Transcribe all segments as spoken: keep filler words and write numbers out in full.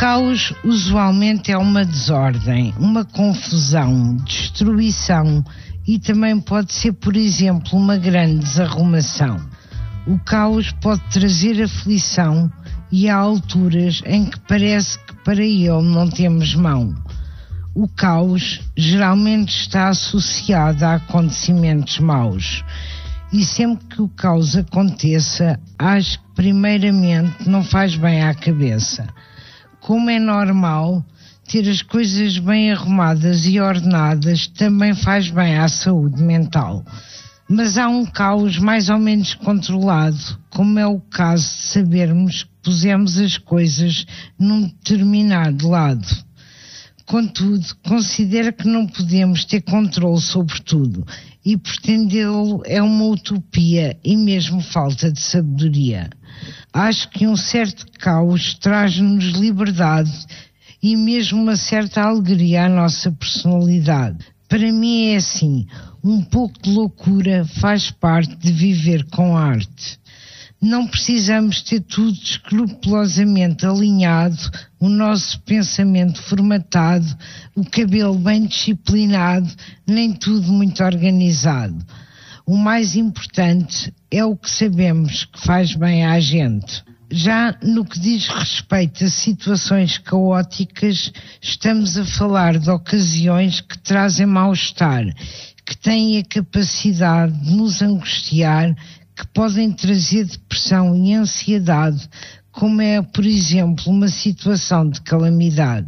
caos usualmente é uma desordem, uma confusão, destruição e também pode ser, por exemplo, uma grande desarrumação. O caos pode trazer aflição e há alturas em que parece que para ele não temos mão. O caos geralmente está associado a acontecimentos maus e sempre que o caos aconteça, acho que primeiramente não faz bem à cabeça. Como é normal, ter as coisas bem arrumadas e ordenadas também faz bem à saúde mental. Mas há um caos mais ou menos controlado, como é o caso de sabermos que pusemos as coisas num determinado lado. Contudo, considero que não podemos ter controle sobre tudo e pretendê-lo é uma utopia e mesmo falta de sabedoria. Acho que um certo caos traz-nos liberdade e mesmo uma certa alegria à nossa personalidade. Para mim é assim, um pouco de loucura faz parte de viver com arte. Não precisamos ter tudo escrupulosamente alinhado, o nosso pensamento formatado, o cabelo bem disciplinado, nem tudo muito organizado. O mais importante é o que sabemos que faz bem à gente. Já no que diz respeito a situações caóticas, estamos a falar de ocasiões que trazem mal-estar, que têm a capacidade de nos angustiar, que podem trazer depressão e ansiedade, como é, por exemplo, uma situação de calamidade.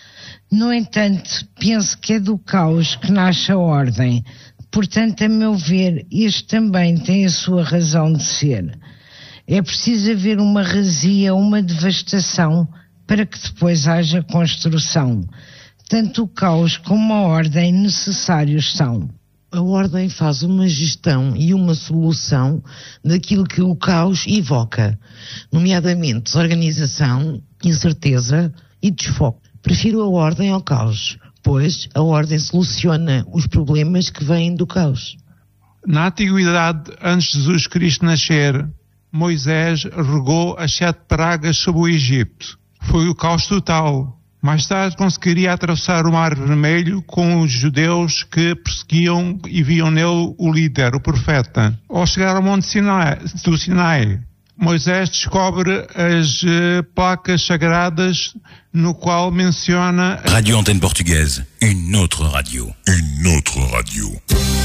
No entanto, penso que é do caos que nasce a ordem. Portanto, a meu ver, este também tem a sua razão de ser. É preciso haver uma razia, uma devastação, para que depois haja construção. Tanto o caos como a ordem necessários são. A ordem faz uma gestão e uma solução daquilo que o caos evoca, nomeadamente desorganização, incerteza e desfoque. Prefiro a ordem ao caos, pois a ordem soluciona os problemas que vêm do caos. Na antiguidade, antes de Jesus Cristo nascer, Moisés regou as sete pragas sobre o Egito. Foi o caos total. Mais tarde conseguiria atravessar o Mar Vermelho com os judeus que perseguiam e viam nele o líder, o profeta. Ao chegar ao Monte Sinai, do Sinai, Moisés descobre as uh, placas sagradas no qual menciona... Radio Antenne Portugaise, une autre radio. Une autre radio.